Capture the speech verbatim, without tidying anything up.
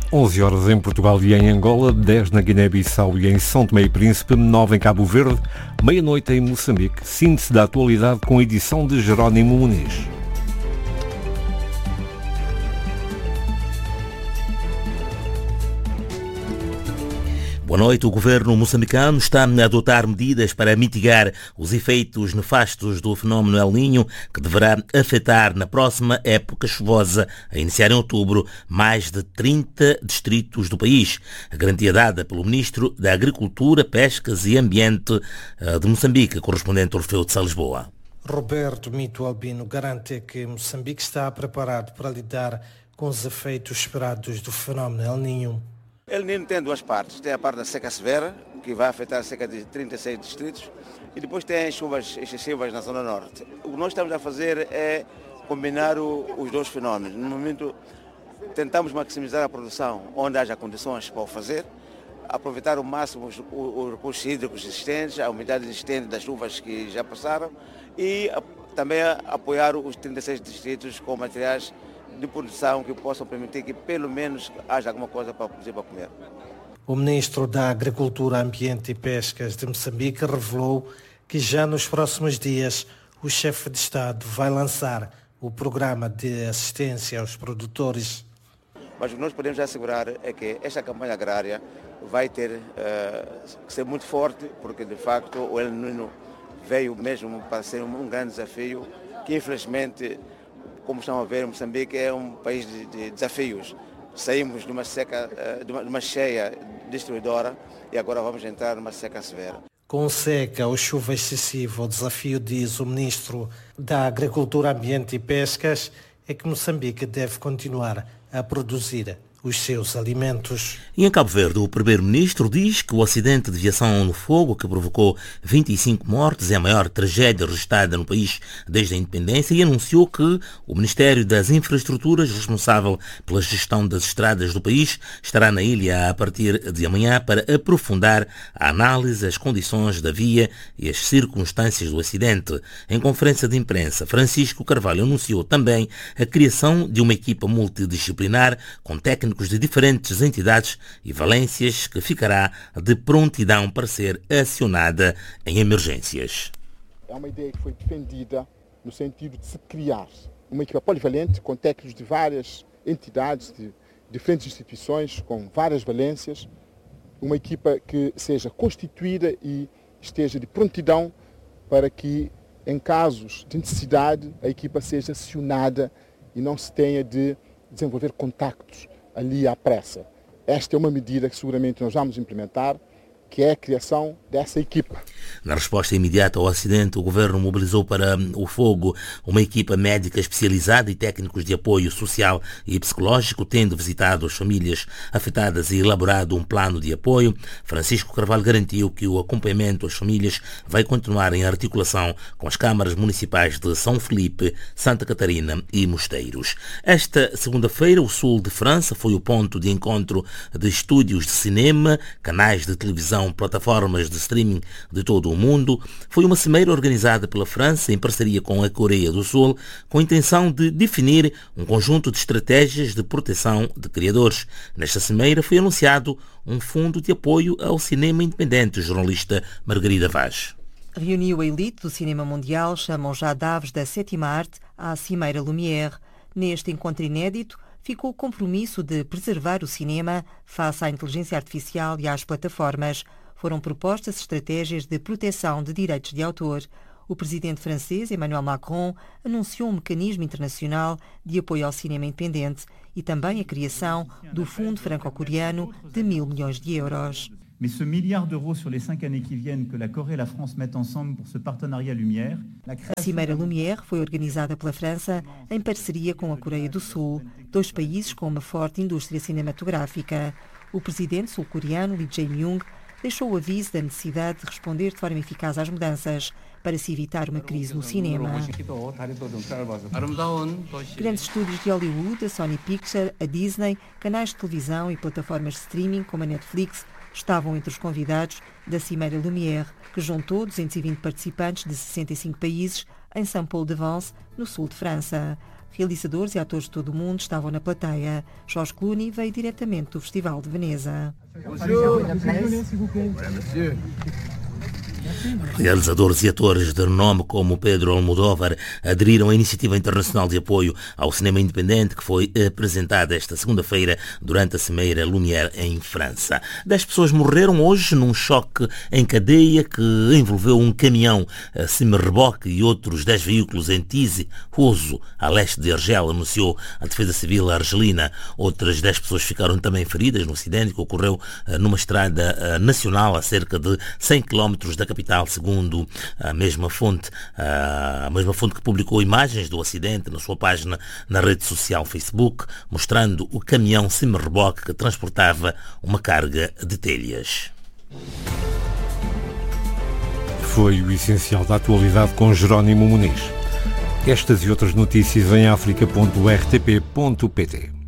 onze horas em Portugal e em Angola, dez na Guiné-Bissau e em São Tomé e Príncipe, nove em Cabo Verde, meia-noite em Moçambique. Síntese da atualidade com a edição de Jerónimo Muniz. Boa noite. O governo moçambicano está a adotar medidas para mitigar os efeitos nefastos do fenómeno El Niño, que deverá afetar na próxima época chuvosa, a iniciar em outubro, mais de trinta distritos do país. A garantia dada pelo Ministro da Agricultura, Pescas e Ambiente de Moçambique, correspondente Orfeu de Sá, Lisboa. Roberto Mito Albino garante que Moçambique está preparado para lidar com os efeitos esperados do fenómeno El Niño. El Niño tem duas partes. Tem a parte da seca severa, que vai afetar cerca de trinta e seis distritos, e depois tem as chuvas excessivas na zona norte. O que nós estamos a fazer é combinar o, os dois fenómenos. No momento, tentamos maximizar a produção onde haja condições para o fazer, aproveitar ao máximo os, os recursos hídricos existentes, a umidade existente das chuvas que já passaram, e a, também a, apoiar os trinta e seis distritos com materiais de produção que possam permitir que pelo menos haja alguma coisa para produzir para comer. O Ministro da Agricultura, Ambiente e Pescas de Moçambique revelou que já nos próximos dias o chefe de Estado vai lançar o programa de assistência aos produtores. Mas o que nós podemos assegurar é que esta campanha agrária vai ter uh, que ser muito forte, porque de facto o El Niño veio mesmo para ser um grande desafio que infelizmente, como estão a ver, Moçambique é um país de, de desafios. Saímos de uma seca, de uma, de uma cheia destruidora e agora vamos entrar numa seca severa. Com seca ou chuva excessiva, o desafio, diz o Ministro da Agricultura, Ambiente e Pescas, é que Moçambique deve continuar a produzir os seus alimentos. E em Cabo Verde, o primeiro-ministro diz que o acidente de viação no fogo que provocou vinte e cinco mortes é a maior tragédia registrada no país desde a independência e anunciou que o Ministério das Infraestruturas, responsável pela gestão das estradas do país, estará na ilha a partir de amanhã para aprofundar a análise, as condições da via e as circunstâncias do acidente. Em conferência de imprensa, Francisco Carvalho anunciou também a criação de uma equipa multidisciplinar com técnicos de diferentes entidades e valências que ficará de prontidão para ser acionada em emergências. É uma ideia que foi defendida no sentido de se criar uma equipa polivalente com técnicos de várias entidades, de diferentes instituições, com várias valências, uma equipa que seja constituída e esteja de prontidão para que, em casos de necessidade, a equipa seja acionada e não se tenha de desenvolver contactos ali à pressa. Esta é uma medida que seguramente nós vamos implementar, que é a criação dessa equipa. Na resposta imediata ao acidente, o governo mobilizou para o fogo uma equipa médica especializada e técnicos de apoio social e psicológico, tendo visitado as famílias afetadas e elaborado um plano de apoio. Francisco Carvalho garantiu que o acompanhamento às famílias vai continuar em articulação com as câmaras municipais de São Felipe, Santa Catarina e Mosteiros. Esta segunda-feira, o sul de França foi o ponto de encontro de estúdios de cinema, canais de televisão, plataformas de streaming de todo o mundo. Foi uma cimeira organizada pela França em parceria com a Coreia do Sul, com a intenção de definir um conjunto de estratégias de proteção de criadores. Nesta cimeira foi anunciado um fundo de apoio ao cinema independente. Jornalista Margarida Vaz. Reuniu a elite do cinema mundial, chamam já de aves da sétima arte, à Cimeira Lumière. Neste encontro inédito, ficou o compromisso de preservar o cinema face à inteligência artificial e às plataformas. Foram propostas estratégias de proteção de direitos de autor. O presidente francês, Emmanuel Macron, anunciou um mecanismo internacional de apoio ao cinema independente e também a criação do Fundo Franco-Coreano de mil milhões de euros. Mais ce milliard d'euros sur les cinq années qui viennent que la Corée et la France mettent ensemble pour ce partenariat Lumière. A Cimeira Lumière foi organizada pela França em parceria com a Coreia do Sul, dois países com uma forte indústria cinematográfica. O presidente sul-coreano Lee Jae-myung deixou o aviso da necessidade de responder de forma eficaz às mudanças para se evitar uma crise no cinema. Grandes estúdios de Hollywood, a Sony Pictures, a Disney, canais de televisão e plataformas de streaming como a Netflix estavam entre os convidados da Cimeira Lumière, que juntou duzentos e vinte participantes de sessenta e cinco países em Saint-Paul-de-Vence, no sul de França. Realizadores e atores de todo o mundo estavam na plateia. George Clooney veio diretamente do Festival de Veneza. Realizadores e atores de renome como Pedro Almodóvar aderiram à iniciativa internacional de apoio ao cinema independente que foi apresentada esta segunda-feira durante a Cimeira Lumière em França. Dez pessoas morreram hoje num choque em cadeia que envolveu um caminhão semi-reboque e outros dez veículos em Tizi Ouzou, a leste de Argel, anunciou a Defesa Civil argelina. Outras dez pessoas ficaram também feridas no acidente que ocorreu numa estrada nacional a cerca de cem quilómetros da capital, segundo a mesma fonte, a mesma fonte que publicou imagens do acidente na sua página na rede social Facebook, mostrando o caminhão semi-reboque que transportava uma carga de telhas. Foi o essencial da atualidade com Jerónimo Muniz. Estas e outras notícias em africa ponto r t p ponto p t.